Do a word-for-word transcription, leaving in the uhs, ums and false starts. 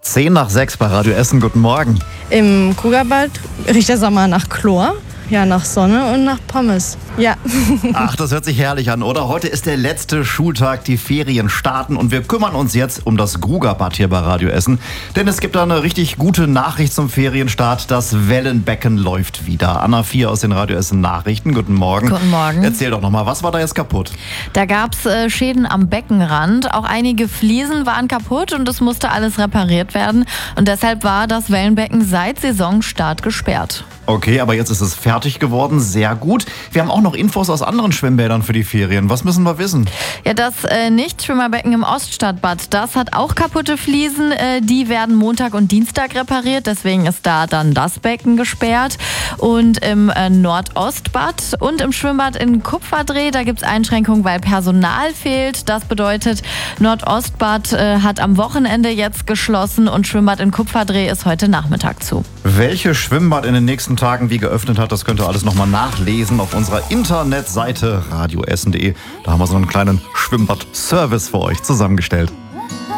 Zehn nach sechs bei Radio Essen, guten Morgen. Im Krugerbad riecht der Sommer nach Chlor, ja, nach Sonne und nach Pommes. Ja. Ach, das hört sich herrlich an, oder? Heute ist der letzte Schultag, die Ferien starten und wir kümmern uns jetzt um das Krugerbad hier bei Radio Essen. Denn es gibt da eine richtig gute Nachricht zum Ferienstart. Das Wellenbecken läuft wieder. Anna Vier aus den Radio Essen Nachrichten. Guten Morgen. Guten Morgen. Erzähl doch nochmal, was war da jetzt kaputt? Da gab es äh, Schäden am Beckenrand. Auch einige Fliesen waren kaputt und es musste alles repariert werden. Und deshalb war das Wellenbecken seit Saisonstart gesperrt. Okay, aber jetzt ist es fertig geworden. Sehr gut. Wir haben auch noch Infos aus anderen Schwimmbädern für die Ferien. Was müssen wir wissen? Ja, das äh, Nicht-Schwimmerbecken im Oststadtbad, das hat auch kaputte Fliesen. Äh, die werden Montag und Dienstag repariert. Deswegen ist da dann das Becken gesperrt. Und im äh, Nordostbad und im Schwimmbad in Kupferdreh, da gibt es Einschränkungen, weil Personal fehlt. Das bedeutet, Nordostbad äh, hat am Wochenende jetzt geschlossen und Schwimmbad in Kupferdreh ist heute Nachmittag zu. Welche Schwimmbad in den nächsten Tagen wie geöffnet hat, das könnt ihr alles nochmal nachlesen auf unserer Internetseite radio essen punkt de. Da haben wir so einen kleinen Schwimmbad-Service für euch zusammengestellt.